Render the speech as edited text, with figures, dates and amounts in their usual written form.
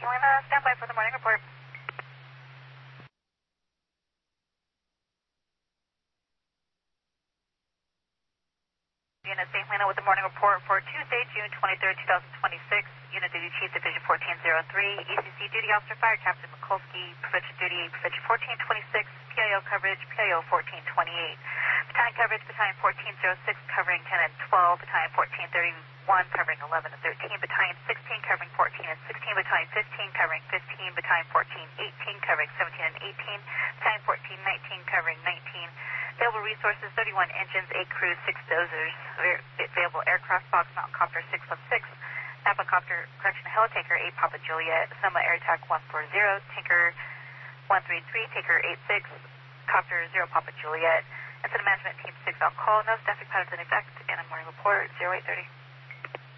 Helena, stand by for the morning report. Unit St. Helena with the morning report for Tuesday, June 23rd, 2026. Unit Duty Chief, Division 1403. ECC Duty Officer Fire Captain Mikulski. Prevention Duty, Prevention 1426. PIO coverage, PIO 1428. Battalion coverage, Battalion 1406 covering 10 and 12. Battalion 1431 covering 11 and 13. Battalion 16 covering 14 and 16. Battalion 15 covering 15. Battalion 1418 covering 17 and 18. Battalion 1419 covering 19. Available resources, 31 engines, 8 crews, 6 dozers. Available aircraft, Fox Mountain Copter 616, Napa Copter, Helitanker 8 Papa Juliet, Soma Air Attack 140, Tinker 133, Tinker 86, Copter 0 Papa Juliet. Incident Management Team 6 on call, no staffing patterns in effect, and a morning report 0830.